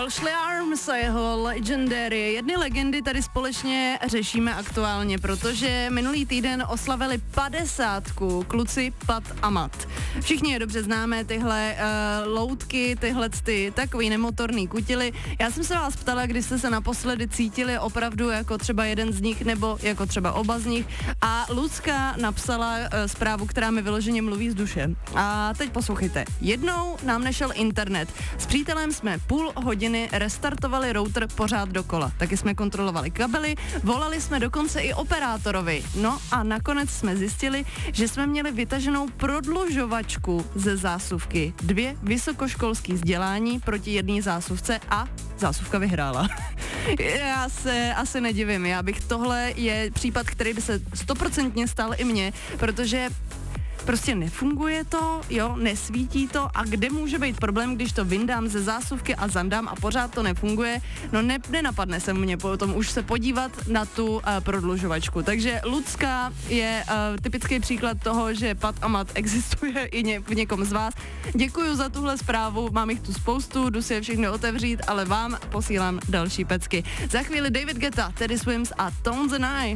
Ashley Arms a jeho Legendary. Jedny legendy tady společně řešíme aktuálně, protože minulý týden oslavili 50 kluci Pat a Mat. Všichni je dobře známe, tyhle loutky, tyhle takový nemotorný kutily. Já jsem se vás ptala, když jste se naposledy cítili opravdu jako třeba jeden z nich nebo jako třeba oba z nich, a Lucka napsala zprávu, která mi vyloženě mluví z duše. A teď poslouchejte. Jednou nám nešel internet. S přítelem jsme půl hodiny restartovali router pořád dokola. Taky jsme kontrolovali kabely, volali jsme dokonce i operátorovi. No a nakonec jsme zjistili, že jsme měli vytaženou prodlužovačku ze zásuvky. 2 vysokoškolský vzdělání proti jedné zásuvce a zásuvka vyhrála. Já se asi nedivím, tohle je případ, který by se 100% stal i mně, protože prostě nefunguje to, jo, nesvítí to, a kde může být problém, když to vyndám ze zásuvky a zandám a pořád to nefunguje, no nenapadne se mě potom už se podívat na tu prodlužovačku. Takže Lucka je typický příklad toho, že Pat a Mat existuje i v někom z vás. Děkuju za tuhle zprávu, mám jich tu spoustu, jdu si je všechny otevřít, ale vám posílám další pecky. Za chvíli David Guetta, Teddy Swims a Tones and I.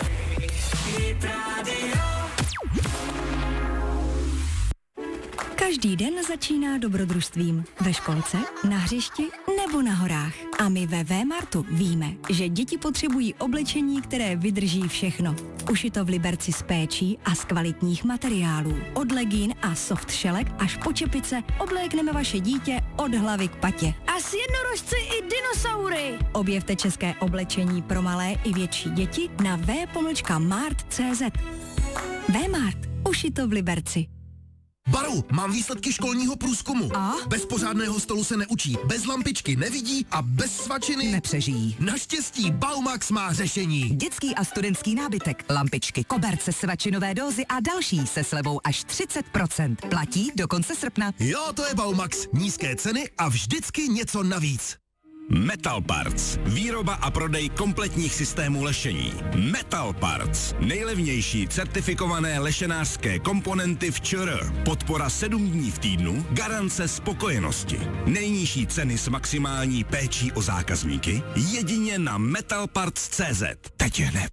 Každý den začíná dobrodružstvím. Ve školce, na hřišti nebo na horách. A my ve Vémartu víme, že děti potřebují oblečení, které vydrží všechno. Ušito v Liberci s péčí a z kvalitních materiálů. Od legín a soft šelek až po čepice oblékneme vaše dítě od hlavy k patě. A s jednorožci i dinosaury! Objevte české oblečení pro malé i větší děti na v.mart.cz. Vémart. Ušito v Liberci. Baru, mám výsledky školního průzkumu. A? Bez pořádného stolu se neučí, bez lampičky nevidí a bez svačiny nepřežijí. Naštěstí Baumax má řešení. Dětský a studentský nábytek, lampičky, koberce, svačinové dózy a další se slevou až 30%. Platí do konce srpna. Jo, to je Baumax. Nízké ceny a vždycky něco navíc. Metal Parts. Výroba a prodej kompletních systémů lešení. Metal Parts. Nejlevnější certifikované lešenářské komponenty v ČR. Podpora 7 dní v týdnu. Garance spokojenosti. Nejnižší ceny s maximální péčí o zákazníky. Jedině na metalparts.cz. Teď hned.